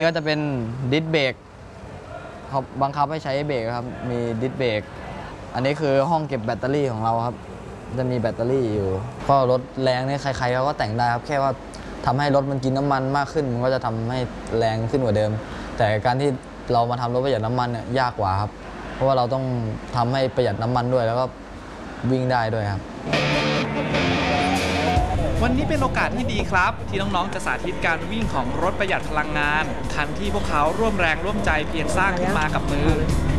ก็จะเป็นดิสเบรกเขาบังคับให้ใช้เบรกครับมีดิสเบรกอันนี้คือห้องเก็บแบตเตอรี่ของเราครับจะมีแบตเตอรี่อยู่ก็รถแรงนี่ใครๆเขาก็แต่งได้ครับแค่ว่าทำให้รถมันกินน้ำมันมากขึ้นมันก็จะทำให้แรงขึ้นกว่าเดิมแต่การที่เรามาทำรถประหยัดน้ำมันเนี่ยยากกว่าครับเพราะว่าเราต้องทำให้ประหยัดน้ำมันด้วยแล้วก็วิ่งได้ด้วยครับวันนี้เป็นโอกาสที่ดีครับที่น้องๆจะสาธิตการวิ่งของรถประหยัดพลังงานคันที่พวกเขาร่วมแรงร่วมใจเพียรสร้างขึ้นมากับมือ